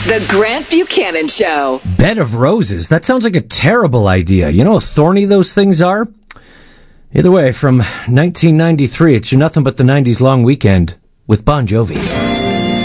The Grant Buchanan Show. Bed of roses. That sounds like a terrible idea. You know how thorny those things are? Either way, from 1993, it's your Nothing But the 90s Long Weekend with Bon Jovi.